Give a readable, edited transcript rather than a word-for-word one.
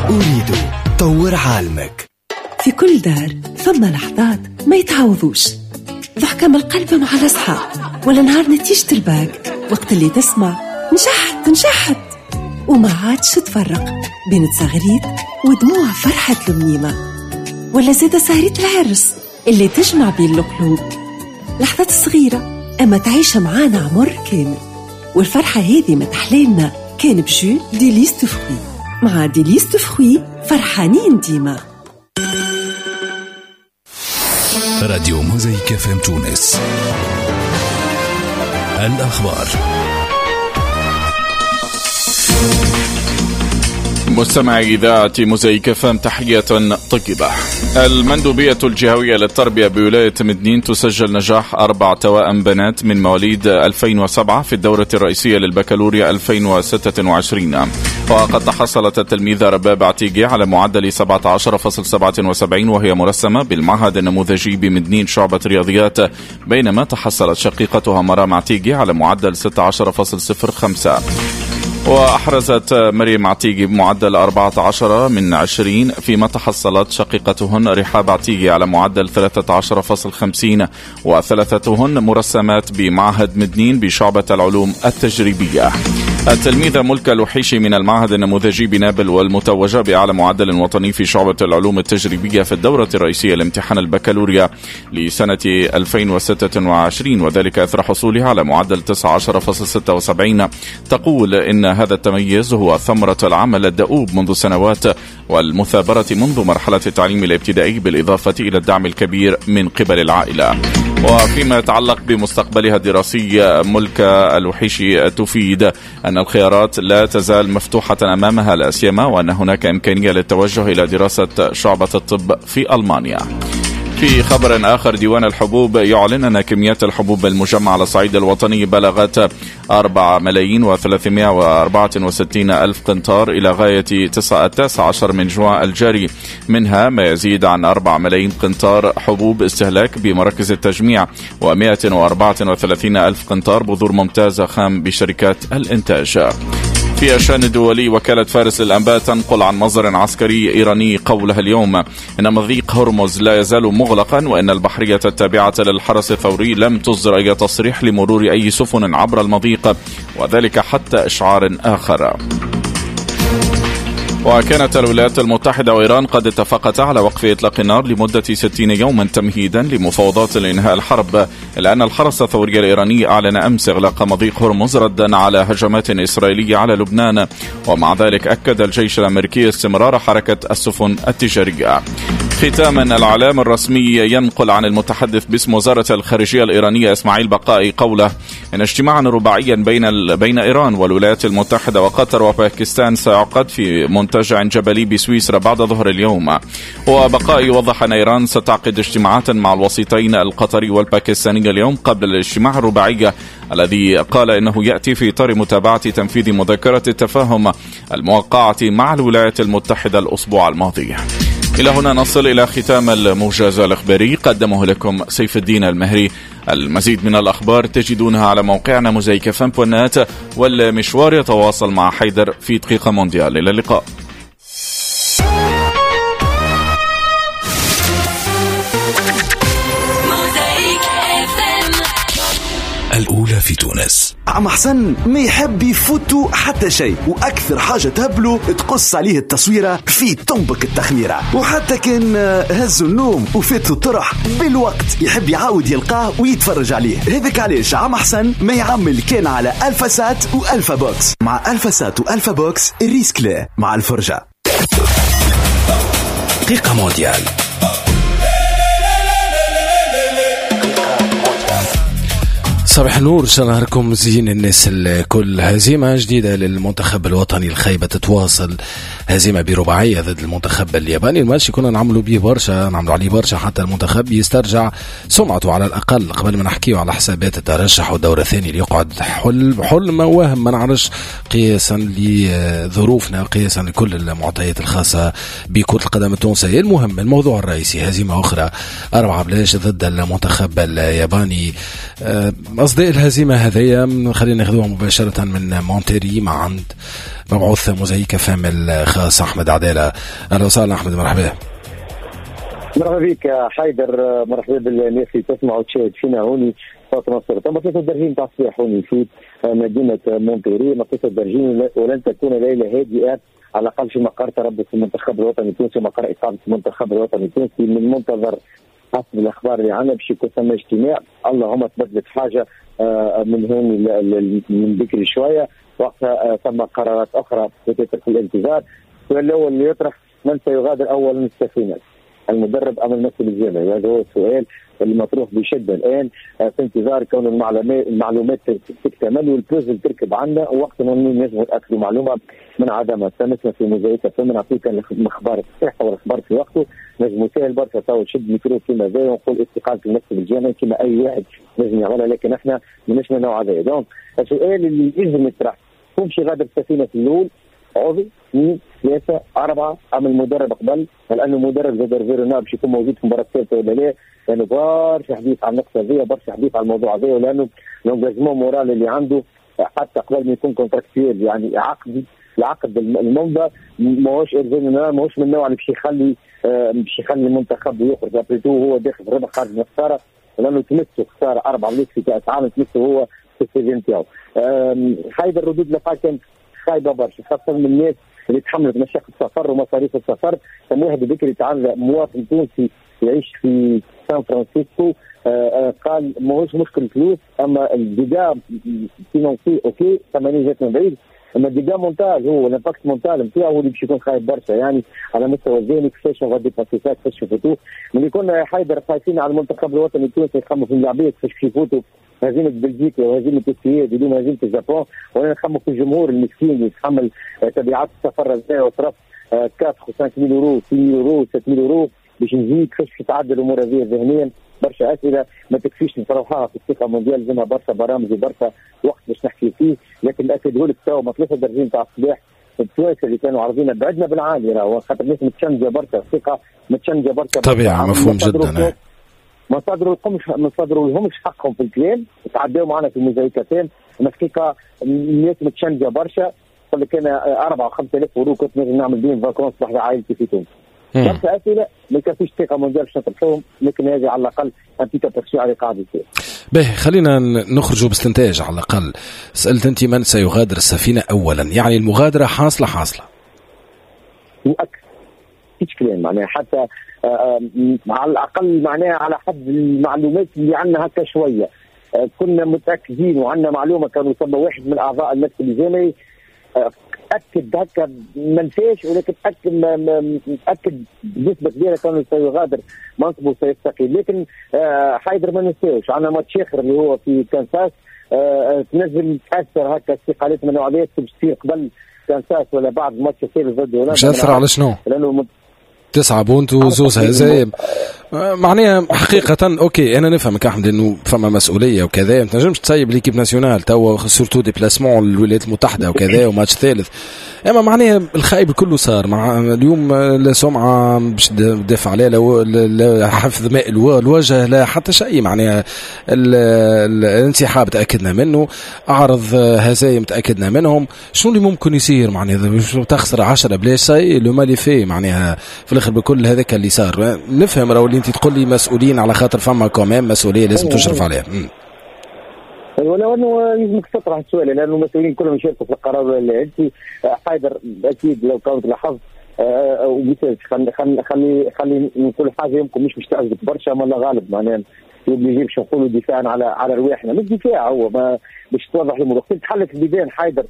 أريد طور عالمك. في كل دار ثم لحظات ما يتعوضوش، ضحكة من القلب مع الأصحاب، ولا نهار نتيجة الباك وقت اللي تسمع نشحت وما عادش تفرق بين تصغريت ودموع فرحة المنيمة، ولا زيادة سهرية العرس اللي تجمع بين القلوب. لحظات صغيرة أما تعيشها معانا عمر كامل، والفرحة هذه ما تحليلنا كان بجو ديليس دو فروي. مع ديليس دو فروي فرحانين ديما. راديو موزايك FM تونس. الأخبار. مستمعي إذاعة موزايك FM تحية طيبة. المندوبية الجهوية للتربية بولاية مدنين تسجل نجاح 4 توائم بنات من مواليد 2007 في الدورة الرئيسية للبكالوريا 2026. وقد تحصلت التلميذة رباب عتيقي على معدل 17.77 وهي مرسمة بالمعهد النموذجي بمدنين شعبة رياضيات، بينما تحصلت شقيقتها مرام عتيقي على معدل 16.05. وأحرزت مريم عتيقي بمعدل 14 من 20، فيما تحصلت شقيقتهن رحاب عتيقي على معدل 13.50، وثلاثتهن مرسمات بمعهد مدنين بشعبة العلوم التجريبية. التلميذة ملكة لوحيشي من المعهد النموذجي بنابل والمتوجة بأعلى معدل وطني في شعبة العلوم التجريبية في الدورة الرئيسية لامتحان البكالوريا لسنة 2026، وذلك أثر حصولها على معدل 19.76. تقول إن هذا التميز هو ثمرة العمل الدؤوب منذ سنوات والمثابرة منذ مرحلة التعليم الابتدائي، بالإضافة إلى الدعم الكبير من قبل العائلة. وفيما يتعلق بمستقبلها الدراسي، ملكة الوحيشي تفيد أن الخيارات لا تزال مفتوحة أمامها، لا سيما وأن هناك إمكانية للتوجه إلى دراسة شعبة الطب في ألمانيا. في خبر آخر، ديوان الحبوب يعلن أن كميات الحبوب المجمعة على الصعيد الوطني بلغت 4,364,000 قنطار إلى غاية 19 من جوع الجاري، منها ما يزيد عن 4 ملايين قنطار حبوب استهلاك بمراكز التجميع، و134,000 قنطار بذور ممتازة خام بشركات الإنتاج. في الشأن الدولي، وكالة فارس للأنباء تنقل عن مصدر عسكري إيراني قولها اليوم إن مضيق هرمز لا يزال مغلقا، وإن البحرية التابعة للحرس الثوري لم تصدر أي تصريح لمرور أي سفن عبر المضيق، وذلك حتى إشعار آخر. وكانت الولايات المتحدة وإيران قد اتفقتا على وقف إطلاق النار لمدة 60 يوما تمهيدا لمفاوضات لإنهاء الحرب، إلا أن الحرس الثوري الإيراني أعلن أمس إغلاق مضيق هرمز ردا على هجمات إسرائيلية على لبنان، ومع ذلك أكد الجيش الأمريكي استمرار حركة السفن التجارية. ختاما، الإعلام الرسمي ينقل عن المتحدث باسم وزارة الخارجية الإيرانية إسماعيل بقائي قوله إن اجتماعا رباعيا بين إيران والولايات المتحدة وقطر وباكستان سيعقد في منتجع جبلي بسويسرا بعد ظهر اليوم. وبقائي وضح أن إيران ستعقد اجتماعات مع الوسيطين القطري والباكستاني اليوم قبل الاجتماع الرباعي الذي قال إنه يأتي في إطار متابعة تنفيذ مذكرة التفاهم الموقعة مع الولايات المتحدة الأسبوع الماضي. إلى هنا نصل إلى ختام الموجز الإخباري، قدمه لكم سيف الدين المهري. المزيد من الأخبار تجدونها على موقعنا موزايك FM.net، والمشوار يتواصل مع حيدر في دقيقة مونديال. إلى اللقاء. الأولى في تونس. عم حسن ما يحب يفوتوا حتى شيء، وأكثر حاجة تهبله تقص عليه التصويرة في تنبك التخميرة، وحتى كان هزوا النوم وفاتوا الطرح بالوقت يحب يعاود يلقاه ويتفرج عليه. هذاك علاش عم حسن ما يعمل كان على ألفا سات وألفا بوكس. مع ألفا سات وألفا بوكس الريسك لا مع الفرجة. دقيقة مونديال. صباح النور، نهاركم زين الناس الكل. هزيمة جديدة للمنتخب الوطني، الخيبة تتواصل، هزيمة برباعية ضد المنتخب الياباني. الماتش كنا نعملوا عليه برشا حتى المنتخب يسترجع سمعته على الأقل قبل ما نحكيه على حسابات الترشح والدورة الثاني اللي يقعد حلم وهم ما نعرفش قياسا لظروفنا، قياسا لكل المعطيات الخاصة بكرة القدم التونسية. المهم الموضوع الرئيسي، هزيمة أخرى 4-0 ضد المنتخب الياباني. أصداء الهزيمة هذيا خلينا ناخذوها مباشرة من مونتيري مع عند مبعوث موزايك فام الخاص أحمد عدالة. أهلا وسهلا أحمد، مرحبا. مرحبا بك حيدر، مرحبا بالناس اللي تسمع وتشاهد فينا هوني فاطمة نصر. تم 3 درجين تاع الصباح هوني في مدينة مونتيري، 3 درجين، ولن تكون ليلة هادئة على الأقل في مقر تربص المنتخب الوطني التونسي، مقر إقامة المنتخب الوطني التونسي. من المنتظر حسب الأخبار اللي عندنا باش يكون ثم اجتماع، اللهم تبدلت حاجة من هون من بكري شوية، وقتها ثم قرارات أخرى تترك الانتظار. السؤال الأول اللي يطرح: من سيغادر أولا السفينة، المدرب أم الممثل الجامعي؟ هذا هو السؤال اللي مطروح بشدة الآن في انتظار كون المعلومات تكتمل والبوزل تركب عنا، ووقت نجم نتأكدوا معلومة من عدمها. سنسمع في موزايك فما نعطيك الأخبار الصحيحة والأخبار في وقته. نجم مسهل برشا تو تشد ميكرو كيما ذا ونقول استقالة الممثل الجامعي كيما أي واحد نجم يعملها، لكن احنا ماناش من نوع هذا. دونك السؤال اللي يلزم يطرح: كونش غادر السفينة في الأول عضو 2 3 4 أم المدرب قبل؟ لأنه المدرب زاد فيرونا باش يكون موجود في المباراة الثالثة ولا لا؟ لأنه برشا حديث عن النقطة هذه، برشا حديث عن الموضوع هذا، ولأنه لونجاجمون مورال اللي عنده حتى قبل ما يكون كونتراكتيل، يعني العقد الممضى ماهوش إرزاقنا، ماهوش من النوع اللي باش يخلي المنتخب يخرج. أبريتو هو داخل في ربح خارج من الخسارة، لأنه تمسه خسارة 4 مليك في كأس عالم، تمسه هو في السيزون نتاعو. هيدا الردود اللي كانت خايبة برشا، خاصة من الناس اللي تحملت مشاق السفر ومصاريف السفر. كان واحد بكري تعرض مواطن تونسي يعيش في سان فرانسيسكو، قال ماهوش مشكل فلوس، اما الديجا فينانسي اوكي 80 جات من بعيد، اما الديجا مونتاج هو الامباكت مونتال نتاعو هو اللي باش يكون خايب برشا، يعني على مستوى الذهني كيفاش غادي باسيسات كيفاش يفوتوا. ملي كنا حيدر خايفين على المنتخب الوطني التونسي يخموا في اللاعبين كيفاش يفوتوا هزيمة بلجيكا وهزيمة السويد بدون هزيمة اليابان، وانا نخموا في الجمهور المسكين اللي يتحمل تبعات السفر هذا وصرف 4 5 ميل يورو 6 ميل يورو 7 ميل يورو باش نزيد كيفاش تتعدل الامور هذه ذهنيا. برشا اسئله ما تكفيش نطرحها في الثقه مونديال، لازمها برشا برامج وبرشا وقت باش نحكي فيه، لكن ناكده لك تو ما 3 درجين تاع الصباح التوانسه اللي كانوا عارضين بعدنا بالعالي، راهو خاطر الناس متشنجه برشا، الثقه متشنجه برشا طبيعي، مفهوم جدا. ما صدروا لهمش حقهم في الكلام، تعداوا معنا في المزايكتين. الحقيقه الناس متشنجه برشا، قال لك انا 4 و 5000 يورو كنت نجم نعمل بهم فاكونس بحذا عائلتي في تونس. برشا اسئله ما يكفيش ثقه مونديال باش نطرحوهم، لكن هذه على الاقل انتيكا تفسير على قاعده يصير. باهي، خلينا نخرجوا باستنتاج على الاقل. سالت انت من سيغادر السفينه اولا، يعني المغادره حاصله مؤكد فيش كلام معناها، حتى على الأقل معناها على حد المعلومات اللي عندنا هكا شوية كنا متأكدين وعندنا معلومة كانوا يسمى واحد من أعضاء المجلس الجامعي أكد هكا ما نساش، ولكن أكد بنسبة كبيرة كانوا سيغادر منصبه سيستقيل. لكن حيدر ما نساوش عندنا ماتش آخر اللي هو في كانساس، تنزل تأثر هكا استقالات من نوعيات تصير قبل كانساس ولا بعد ماتش يصير ضد هولندا. مش أثر على شنو؟ لأنه 9 بونت وزوز هزايم معناها حقيقة. اوكي انا نفهمك احمد انه فما مسؤولية وكذا، ما تنجمش تسيب ليكيب ناسيونال توا سورتو ديبلاسمون للولايات المتحدة وكذا وماتش ثالث، اما معناها الخايب كله صار مع اليوم. لا سمعة باش تدافع عليها، لا حفظ ماء الوجه، لا حتى شيء. معناها الانسحاب تأكدنا منه، اعرض هزايم تأكدنا منهم. شنو اللي ممكن يصير معناها؟ تخسر 10 بلاش شيء لو مالي في معناها في الاخر بكل هذاك اللي صار. نفهم راهو اللي انت تقول لي مسؤولين على خاطر فما كمان مسؤوليه لازم تشرف عليها. ولو انه لازمك تطرح السؤال، لانه المسؤولين كلهم يشاركوا في القرار اللي انت حيدر اكيد لو كنت لاحظت خلي نقول حاجه يمكن مش تعجبك برشا، ما غالب معناها يجيب باش نقولوا دفاعا على رواحنا، مش دفاع هو ما باش توضح الامور. وقت تحلت البيبان حيدر